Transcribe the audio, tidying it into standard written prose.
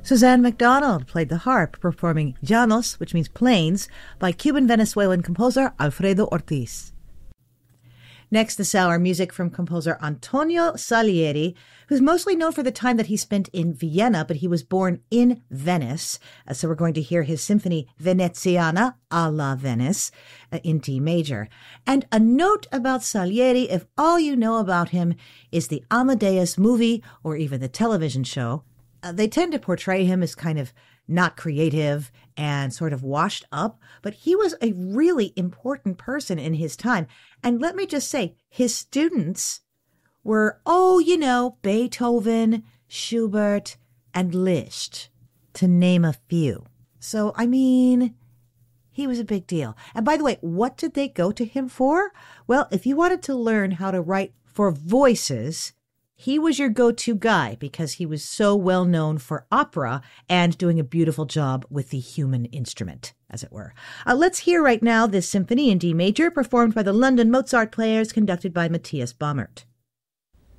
Suzanne MacDonald played the harp, performing Llanos, which means plains, by Cuban-Venezuelan composer Alfredo Ortiz. Next is our music from composer Antonio Salieri, who's mostly known for the time that he spent in Vienna, but he was born in Venice. So we're going to hear his symphony Veneziana a la Venice in D major. And a note about Salieri, if all you know about him is the Amadeus movie or even the television show, they tend to portray him as kind of not creative and sort of washed up, but he was a really important person in his time. And let me just say, his students were, Beethoven, Schubert, and Liszt, to name a few. So, he was a big deal. And by the way, what did they go to him for? Well, if you wanted to learn how to write for voices, he was your go-to guy because he was so well known for opera and doing a beautiful job with the human instrument, as it were. Let's hear right now this symphony in D major performed by the London Mozart Players, conducted by Matthias Baumert.